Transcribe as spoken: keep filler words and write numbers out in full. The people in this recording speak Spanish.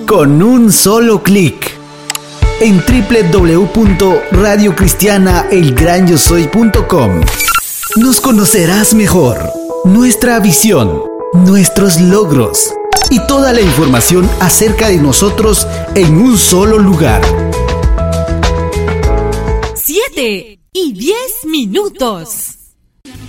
con un solo clic. En doble u doble u doble u punto radio cristiana el gran yo soy punto com nos conocerás mejor, nuestra visión, nuestros logros y toda la información acerca de nosotros en un solo lugar. Siete y diez minutos.